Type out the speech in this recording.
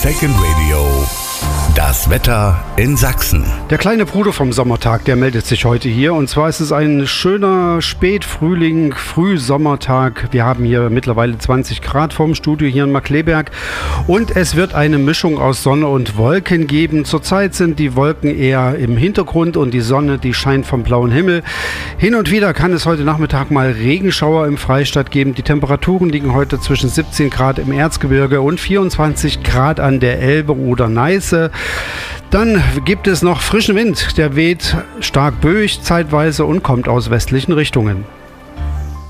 Second Radio. Das Wetter in Sachsen. Der kleine Bruder vom Sommertag, der meldet sich heute hier. Und zwar ist es ein schöner Spätfrühling, Frühsommertag. Wir haben hier mittlerweile 20 Grad vorm Studio hier in Markkleeberg. Und es wird eine Mischung aus Sonne und Wolken geben. Zurzeit sind die Wolken eher im Hintergrund und die Sonne, die scheint vom blauen Himmel. Hin und wieder kann es heute Nachmittag mal Regenschauer im Freistaat geben. Die Temperaturen liegen heute zwischen 17 Grad im Erzgebirge und 24 Grad an der Elbe oder Neiße. Dann gibt es noch frischen Wind, der weht stark böig zeitweise und kommt aus westlichen Richtungen.